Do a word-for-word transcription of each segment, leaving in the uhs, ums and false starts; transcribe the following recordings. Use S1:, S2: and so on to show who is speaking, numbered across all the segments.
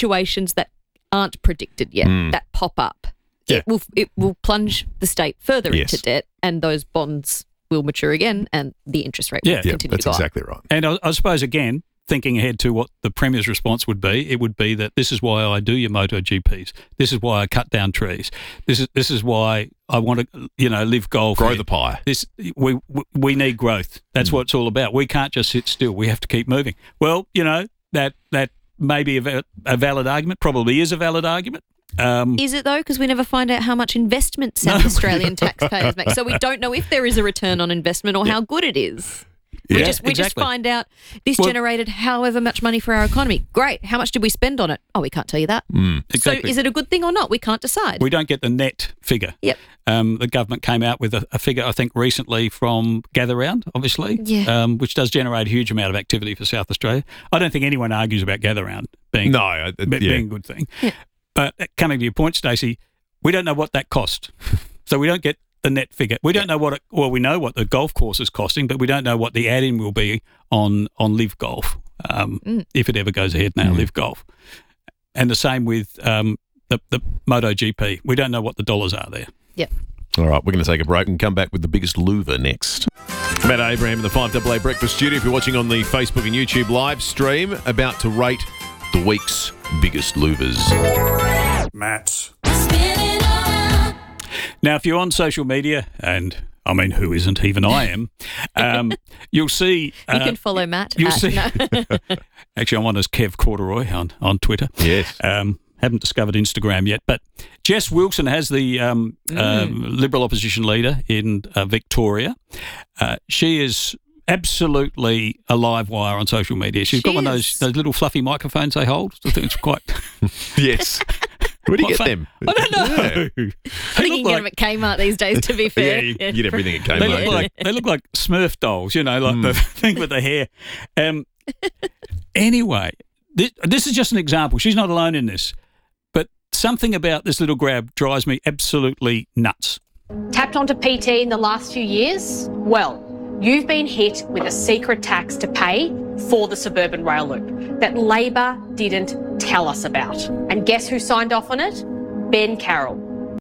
S1: situations that aren't predicted yet,
S2: Mm.
S1: that pop up,
S3: Yeah.
S1: it will it will plunge the state further
S2: Yes.
S1: into debt, and those bonds will mature again, and the interest rate will
S3: Yeah.
S2: Yeah,
S1: continue
S2: that's
S1: to go
S2: exactly right.
S3: And I, I suppose, again, thinking ahead to what the Premier's response would be, it would be that this is why I do your MotoGPs. This is why I cut down trees. This is this is why I want to, you know, live golf.
S2: Grow the pie.
S3: This we we- we need growth. That's
S2: Mm.
S3: what it's all about. We can't just sit still. We have to keep moving. Well, you know, that that may be a, va- a valid argument. Probably is a valid argument. Um,
S1: up. Is it though? Because we never find out how much investment South Australian taxpayers make, so we don't know if there is a return on investment or how good it is. We
S3: Yeah,
S1: just we just
S3: exactly.
S1: find out this
S3: Well-
S1: generated however much money for our economy. Great. How much did we spend on it? Oh, we can't tell you that.
S3: exactly.
S1: So is it a good thing or not? We can't decide.
S3: we don't get the net figure.
S1: Yep.
S3: Um, the government came out with a, a figure, I think, recently from Gather Round, obviously,
S1: Yeah.
S3: um, which does generate a huge amount of activity for South Australia. I don't think anyone argues about Gather Round being,
S2: No, uh,
S3: be-
S2: yeah.
S3: being a good thing. But uh, coming to your point, Stacey, we don't know what that cost. So we don't get the net figure. We don't know what it, well, we know what the golf course is costing, but we don't know what the add-in will be on, on Live Golf, um,
S1: Mm.
S3: if it ever goes ahead now, Live Golf. And the same with um, the, the MotoGP. We don't know what the dollars are there.
S1: Yep.
S2: All right, we're going to take a break and come back with the biggest louver next. Matt Abraham in the five A A Breakfast Studio. If you're watching on the Facebook and YouTube live stream, about to rate the week's biggest louvers.
S3: Matt. Now, if you're on social media, and I mean, who isn't? Even I am. Um, you'll see.
S1: You
S3: uh,
S1: can follow Matt.
S3: You'll
S1: at,
S3: see.
S1: no.
S3: Actually, I'm on as Kev Corduroy on, on Twitter.
S2: Yes.
S3: Um, haven't discovered Instagram yet, but Jess Wilson has the um, um, Liberal opposition leader in uh, Victoria. Uh, she is absolutely a live wire on social media. She's
S1: She
S3: got one of
S1: is.
S3: those those little fluffy microphones they hold. I think it's quite.
S2: Yes. Where do you
S3: quite
S2: get
S3: fun.
S2: them?
S3: I don't know.
S2: Yeah.
S1: I think you can get them at Kmart these days, to be fair.
S2: Yeah, you get everything at
S3: They
S2: Kmart.
S3: look like they look like Smurf dolls, you know, like the thing with the hair. Um, anyway, this, this is just an example. She's not alone in this, but something about this little grab drives me absolutely nuts.
S4: Tapped onto P T in the last few years? Well, you've been hit with a secret tax to pay for the suburban rail loop that Labor didn't tell us about. And guess who signed off on it? Ben Carroll.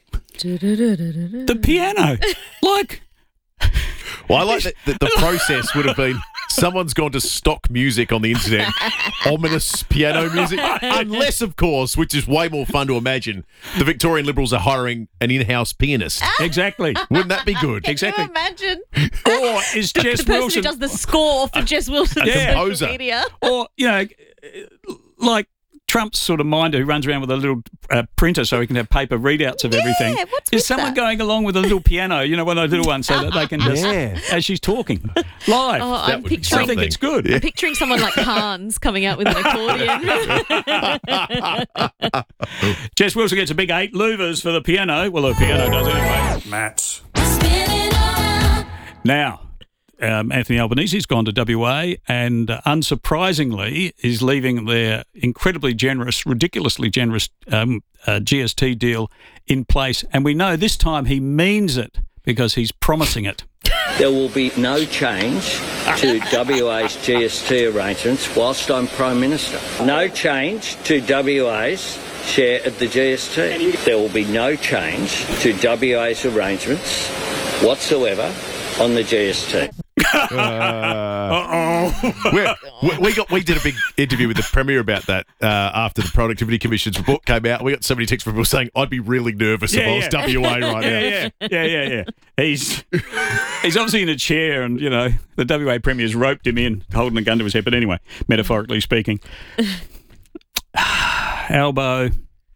S3: The piano, like
S2: Well, I like that, that the process would have been someone's gone to stock music on the internet, ominous piano music, unless, of course, which is way more fun to imagine, the Victorian Liberals are hiring an in-house pianist.
S3: exactly.
S2: Wouldn't that be good?
S3: Exactly.
S1: Can you imagine?
S3: Or is
S1: The
S3: Jess
S1: person
S3: Wilson,
S1: who does the score for Jess Wilson on
S3: Yeah.
S1: social
S2: Composer.
S1: media.
S3: or you know, like Trump's sort of minder who runs around with a little uh, printer so he can have paper readouts of everything.
S1: what's
S3: Is
S1: with
S3: someone
S1: that?
S3: going along with a little piano? You know, one of those little ones, so that they can just
S2: Yeah.
S3: as she's talking live.
S1: Oh,
S2: That
S1: I'm
S2: would be
S3: I
S1: picturing,
S3: think it's good.
S1: I'm picturing someone like Hans coming out with an accordion.
S3: Jess Wilson gets a big eight louvers for the piano. Well, the piano does anyway. Matt. Now, um, Anthony Albanese's gone to W A and uh, unsurprisingly is leaving their incredibly generous, ridiculously generous um, uh, G S T deal in place. And we know this time he means it because he's promising it.
S5: There will be no change to W A's G S T arrangements whilst I'm Prime Minister. No change to W A's share of the G S T. There will be no change to W A's arrangements whatsoever on the G S T.
S2: We're, we we got we did a big interview with the Premier about that uh, after the Productivity Commission's report came out. We got so many texts from people saying, I'd be really nervous if
S3: Yeah,
S2: I was
S3: yeah.
S2: W A right now.
S3: Yeah, yeah, yeah, yeah, yeah. He's he's obviously in a chair, and you know the W A Premier's roped him in, holding a gun to his head. But anyway, metaphorically speaking, Albo.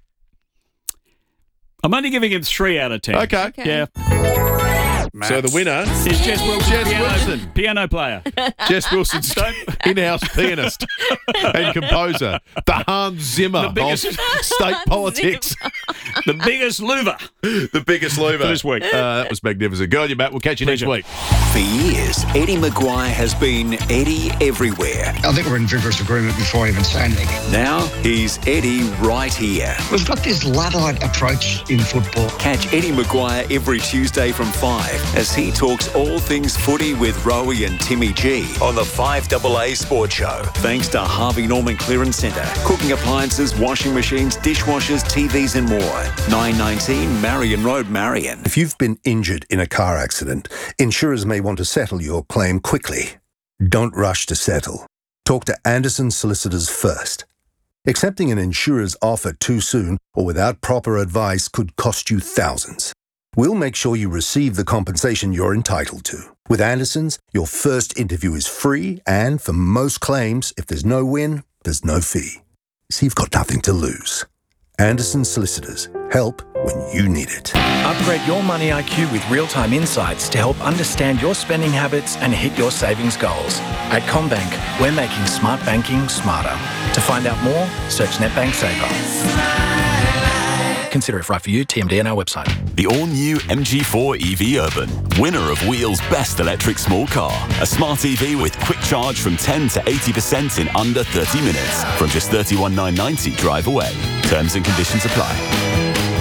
S3: I'm only giving him three out of ten.
S2: Okay.
S1: Okay.
S3: Yeah.
S2: So the winner
S3: Is Jess Wilson,
S2: Jess
S3: piano,
S2: Wilson.
S3: piano player.
S2: Jess Wilson's in-house pianist and composer, the Hans Zimmer
S3: The biggest-
S2: of state politics,
S3: The biggest louver.
S2: the biggest louver
S3: For this week.
S2: Uh, that was magnificent. Good on you, Matt. We'll catch you
S3: Pleasure.
S2: next week.
S6: For years, Eddie Maguire has been Eddie everywhere.
S7: I think we're in vigorous agreement before I even say anything.
S6: Now he's Eddie right here.
S7: We've got this Luddite approach in football.
S6: Catch Eddie Maguire every Tuesday from five as he talks all things footy with Rowie and Timmy G on the five A A Sports Show. Thanks to Harvey Norman Clearance Centre. Cooking appliances, washing machines, dishwashers, T Vs and more. nine nineteen Marion Road, Marion.
S8: If you've been injured in a car accident, insurers may want to settle your claim quickly. Don't rush to settle. Talk to Anderson Solicitors first. Accepting an insurer's offer too soon or without proper advice could cost you thousands. We'll make sure you receive the compensation you're entitled to. With Anderson's, your first interview is free, and for most claims, if there's no win, there's no fee. So you've got nothing to lose. Anderson Solicitors. Help when you need it.
S9: Upgrade your money I Q with real-time insights to help understand your spending habits and hit your savings goals. At CommBank, we're making smart banking smarter. To find out more, search NetBank Saver. Consider if right for you. T M D on our website.
S10: The all-new M G four E V Urban, winner of Wheel's best electric small car. A smart E V with quick charge from ten to eighty percent in under thirty minutes. From just thirty-one thousand nine hundred ninety drive away. Terms and conditions apply.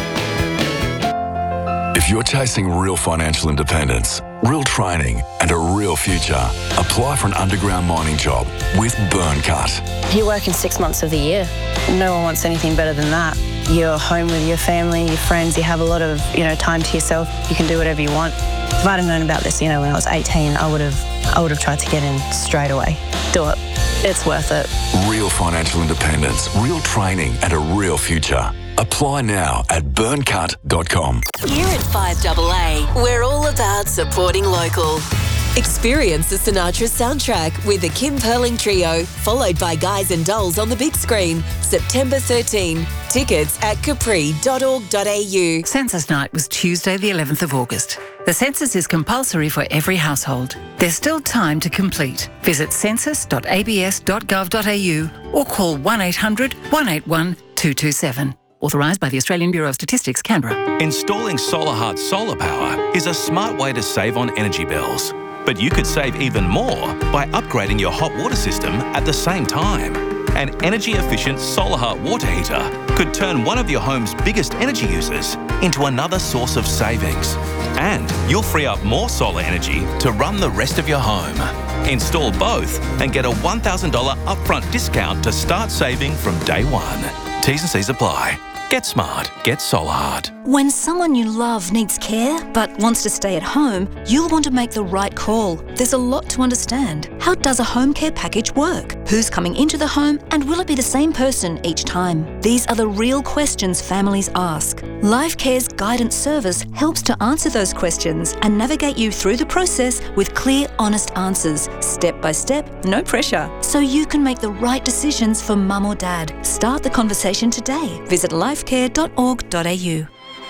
S11: If you're chasing real financial independence, real training, and a real future, apply for an underground mining job with Burncut.
S12: You work in six months of the year. No one wants anything better than that. You're home with your family, your friends, you have a lot of, you know, time to yourself. You can do whatever you want. If I'd have known about this, you know, when I was eighteen, I would have I would have tried to get in straight away. Do it. It's worth it.
S11: Real financial independence, real training, and a real future. Apply now at burncut dot com.
S13: Here at five A A, we're all about supporting local. Experience the Sinatra soundtrack with the Kim Perling Trio, followed by Guys and Dolls on the big screen, September thirteenth. Tickets at capri dot org dot a u.
S14: Census night was Tuesday the eleventh of August. The census is compulsory for every household. There's still time to complete. Visit census dot a b s dot gov dot a u or call one eight hundred, one eight one, two two seven. Authorised by the Australian Bureau of Statistics, Canberra.
S15: Installing SolarHeart solar power is a smart way to save on energy bills. But you could save even more by upgrading your hot water system at the same time. An energy-efficient SolarHeart water heater could turn one of your home's biggest energy users into another source of savings. And you'll free up more solar energy to run the rest of your home. Install both and get a one thousand dollars upfront discount to start saving from day one. T's and C's apply. Get smart. Get SolarHeart.
S16: When someone you love needs care but wants to stay at home, you'll want to make the right call. There's a lot to understand. How does a home care package work? Who's coming into the home, and will it be the same person each time? These are the real questions families ask. LifeCare's guidance service helps to answer those questions and navigate you through the process with clear, honest answers, step by step, no pressure, so you can make the right decisions for mum or dad. Start the conversation today. Visit lifecare dot org dot a u.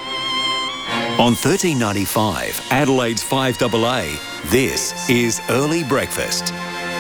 S6: On thirteen ninety-five, Adelaide's five A A, this is Early Breakfast.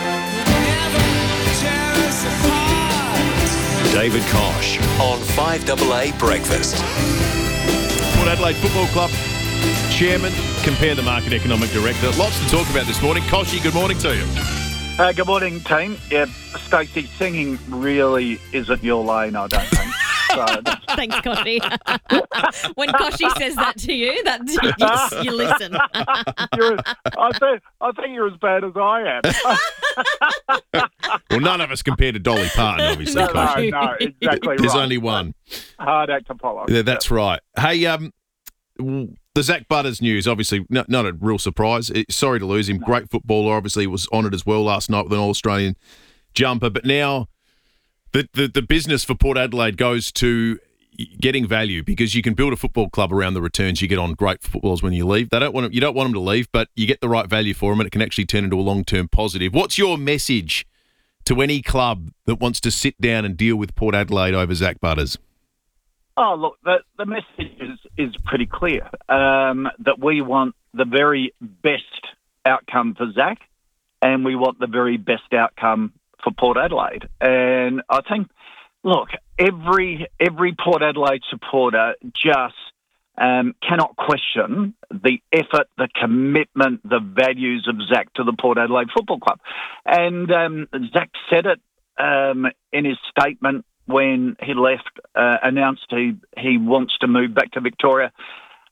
S6: David Kosh on five A A Breakfast.
S2: Port Adelaide Football Club Chairman, Compare the Market Economic Director. Lots to talk about this morning. Koshy, good morning to you.
S17: Uh, good morning, team. Yeah, Stacey, singing really isn't your lane, I don't think. So
S1: thanks, Koshy. When Koshy says that to you, that you, you listen.
S17: you're, I, think, I think you're as bad as I
S2: am. Well, none of us compare to Dolly Parton, obviously.
S17: No, no, no, exactly
S2: There's
S17: right.
S2: only one.
S17: Hard act to follow.
S2: Yeah, that's right. Hey, um, the Zach Butters news, obviously, not, not a real surprise. It, sorry to lose him. No. Great footballer, obviously, was honoured as well last night with an All-Australian jumper. But now the, the, the business for Port Adelaide goes to getting value, because you can build a football club around the returns you get on great footballers when you leave. They don't want them, you don't want them to leave, but you get the right value for them, and it can actually turn into a long-term positive. What's your message to any club that wants to sit down and deal with Port Adelaide over Zach Butters?
S17: Oh, look, the, the message is, is pretty clear, um, that we want the very best outcome for Zach, and we want the very best outcome for Port Adelaide. And I think, look, every every Port Adelaide supporter just um, cannot question the effort, the commitment, the values of Zach to the Port Adelaide Football Club. And um, Zach said it um, in his statement when he left, uh, announced he, he wants to move back to Victoria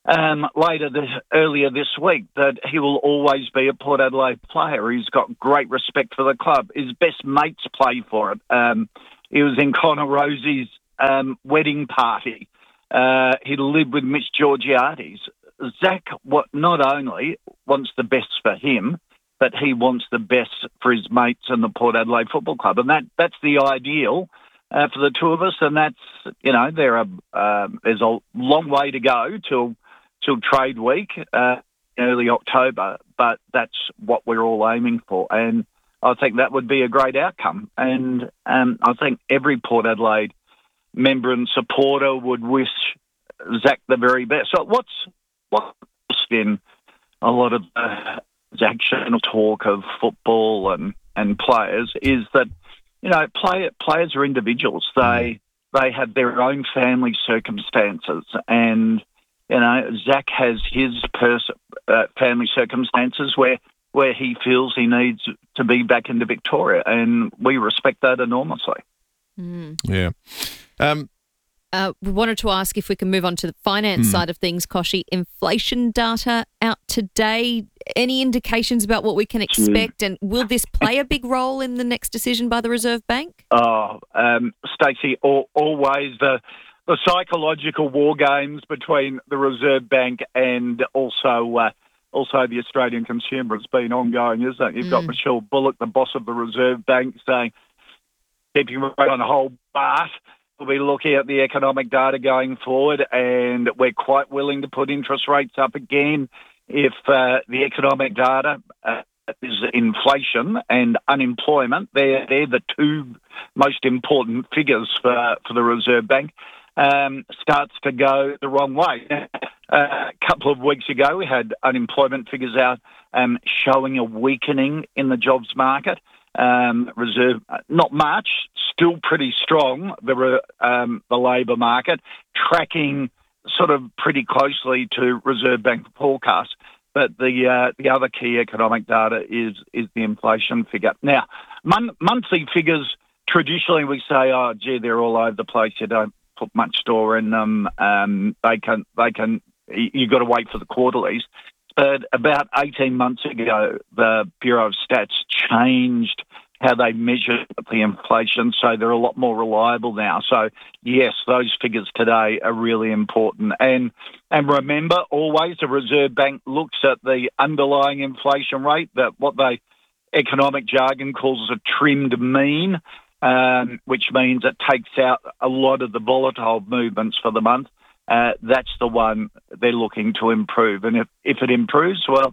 S17: um, later this, earlier this week that he will always be a Port Adelaide player. He's got great respect for the club. His best mates play for it. Um, he was in Connor Rosie's um, wedding party. Uh, he lived with Mitch Georgiades. Zach what, not only wants the best for him, but he wants the best for his mates and the Port Adelaide Football Club. And that that's the ideal uh, for the two of us. And that's, you know, there are uh, there's a long way to go till till trade week, uh, early October, but that's what we're all aiming for. And I think that would be a great outcome. And um, I think every Port Adelaide member and supporter would wish Zach the very best. So what's what's in a lot of uh, Zach's talk of football and, and players is that, you know, play, players are individuals. They they have their own family circumstances, and you know, Zach has his pers- uh, family circumstances where where he feels he needs to be back into Victoria, and we respect that enormously.
S1: Mm.
S2: Yeah. Um,
S1: uh, we wanted to ask if we can move on to the finance
S2: Mm.
S1: side of things, Koshi. Inflation data out today. Any indications about what we can expect, and will this play a big role in the next decision by the Reserve Bank?
S17: Oh, um, Stacey, al- always the the psychological war games between the Reserve Bank and also uh, also the Australian consumer has been ongoing, isn't it? You've got
S1: Mm.
S17: Michelle Bullock, the boss of the Reserve Bank, saying, keeping right on hold, but we'll be looking at the economic data going forward, and we're quite willing to put interest rates up again if uh, the economic data uh, is inflation and unemployment. They're, they're the two most important figures for, for the Reserve Bank. Um, starts to go the wrong way. Uh, a couple of weeks ago, we had unemployment figures out um, showing a weakening in the jobs market. Um, reserve, not much, still pretty strong, the um, the labour market, tracking sort of pretty closely to Reserve Bank forecasts. But the uh, the other key economic data is is the inflation figure. Now, mon- monthly figures, traditionally we say, oh, gee, they're all over the place. You don't put much store in them. Um, they can, they can. You've got to wait for the quarterlies. But about eighteen months ago, the Bureau of Stats changed how they measure the inflation, so they're a lot more reliable now. So, yes, those figures today are really important. And and remember, always the Reserve Bank looks at the underlying inflation rate, that what they economic jargon calls a trimmed mean, um, which means it takes out a lot of the volatile movements for the month. Uh, that's the one they're looking to improve. And if, if it improves, well,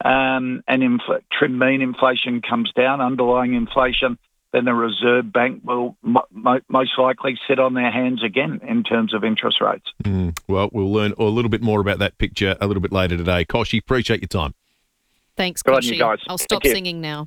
S17: um, and infl- trim mean inflation comes down, underlying inflation, then the Reserve Bank will mo- mo- most likely sit on their hands again in terms of interest rates.
S2: Mm, well, we'll learn a little bit more about that picture a little bit later today. Koshi, appreciate your time.
S1: Thanks,
S17: Good on
S1: Koshi.
S17: you guys.
S1: I'll stop
S17: Thank you.
S1: singing now.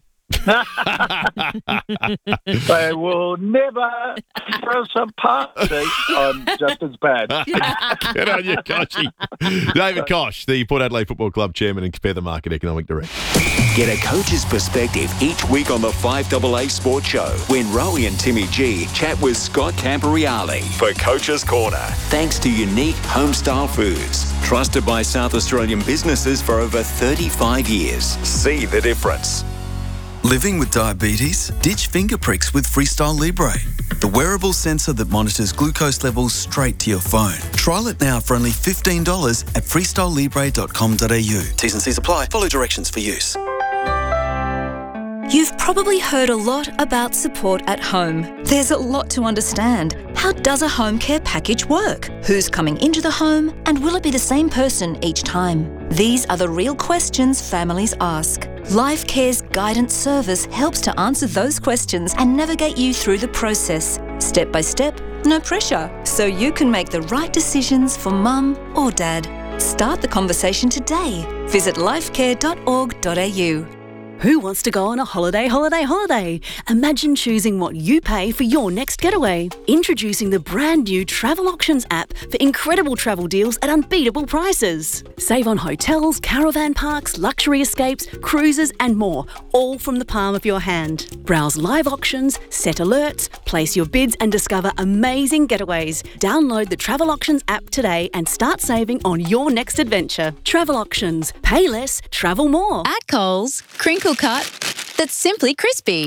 S17: They will never throw us apart. See, I'm just as bad.
S2: Good on you, Koshi. David Kosh, the Port Adelaide Football Club Chairman and Compare the Market Economic Director.
S6: Get a coach's perspective each week on the five A A Sports Show when Rowie and Timmy G chat with Scott Camporeale for Coach's Corner. Thanks to Unique Homestyle Foods, trusted by South Australian businesses for over thirty-five years. See the difference.
S18: Living with diabetes? Ditch finger pricks with Freestyle Libre, the wearable sensor that monitors glucose levels straight to your phone. Trial it now for only fifteen dollars at freestyle libre dot com dot a u. T's and C's apply. Follow directions for use.
S16: You've probably heard a lot about support at home. There's a lot to understand. How does a home care package work? Who's coming into the home? And will it be the same person each time? These are the real questions families ask. Life Care's guidance service helps to answer those questions and navigate you through the process, step by step, no pressure, so you can make the right decisions for mum or dad. Start the conversation today. Visit lifecare dot org dot a u.
S19: Who wants to go on a holiday, holiday, holiday? Imagine choosing what you pay for your next getaway. Introducing the brand new Travel Auctions app for incredible travel deals at unbeatable prices. Save on hotels, caravan parks, luxury escapes, cruises and more, all from the palm of your hand. Browse live auctions, set alerts, place your bids and discover amazing getaways. Download the Travel Auctions app today and start saving on your next adventure. Travel Auctions. Pay less, travel more.
S20: At Coles, crinkle cut that's simply crispy.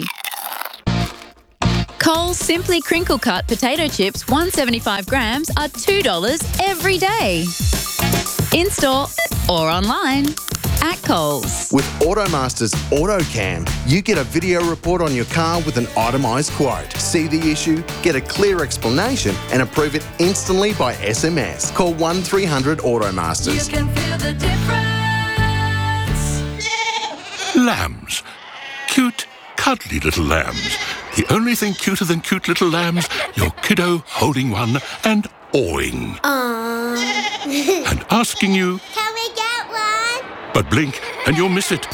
S20: Coles Simply Crinkle Cut potato chips, one hundred seventy-five grams, are two dollars every day. In store or online at Coles.
S21: With Automaster's AutoCam, you get a video report on your car with an itemised quote. See the issue, get a clear explanation and approve it instantly by S M S. Call one three hundred Automasters.
S22: You can feel the difference.
S23: Lambs. Cute, cuddly little lambs. The only thing cuter than cute little lambs, your kiddo holding one and awing.
S22: Aww.
S23: And asking you,
S22: Can we get one?
S23: but blink and you'll miss it.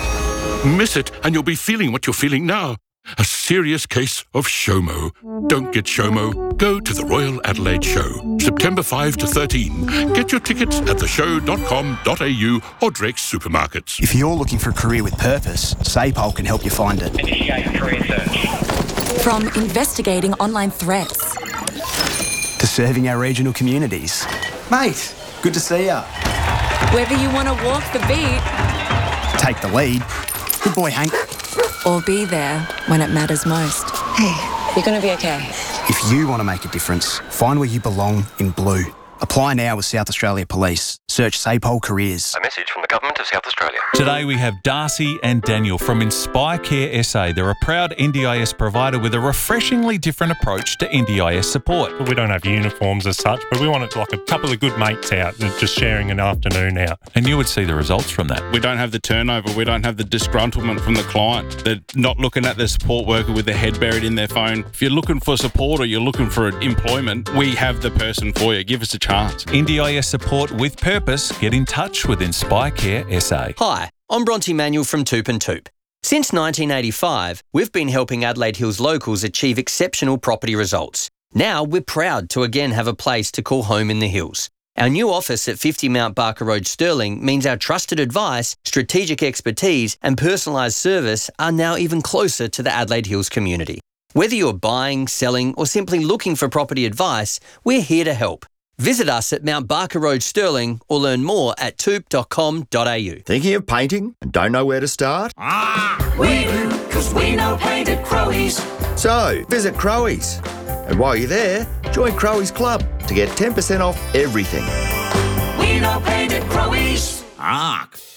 S23: Miss it and you'll be feeling what you're feeling now. A serious case of SHOMO. Don't get SHOMO. Go to the Royal Adelaide Show, September fifth to thirteen. Get your tickets at the show dot com dot a u or Drake's supermarkets.
S24: If you're looking for a career with purpose, SAPOL can help you find it.
S22: Initiate career search.
S25: From investigating online threats
S24: To serving our regional communities. Mate, good to see ya.
S25: Whether you want to walk the beat,
S24: Take the lead. Good boy, Hank.
S25: or be there when it matters most.
S12: Hey, you're going to be okay.
S24: If you want to make a difference, find where you belong in blue. Apply now with South Australia Police. Search SAPOL Careers.
S26: A message from the Government of South Australia.
S27: Today we have Darcy and Daniel from Inspire Care S A. They're a proud N D I S provider with a refreshingly different approach to N D I S support.
S28: We don't have uniforms as such, but we want it like a couple of good mates out and just sharing an afternoon out.
S27: And you would see the results from that.
S29: We don't have the turnover. We don't have the disgruntlement from the client. They're not looking at the support worker with their head buried in their phone. If you're looking for support or you're looking for employment, we have the person for you. Give us a chance.
S27: N D I S support with purpose. Get in touch with Inspire Care S A.
S30: Hi, I'm Bronte Manuel from Toop and Toop. Since nineteen eighty-five, we've been helping Adelaide Hills locals achieve exceptional property results. Now we're proud to again have a place to call home in the hills. Our new office at fifty Mount Barker Road, Stirling, means our trusted advice, strategic expertise and personalised service are now even closer to the Adelaide Hills community. Whether you're buying, selling or simply looking for property advice, we're here to help. Visit us at Mount Barker Road, Stirling, or learn more at toop dot com dot a u.
S31: Thinking of painting and don't know where to start?
S22: Ah, we do, because we know paint at Crowies.
S31: So, visit Crowies. And while you're there, join Crowies Club to get ten percent off everything.
S22: We know paint at Crowies.
S31: Ah.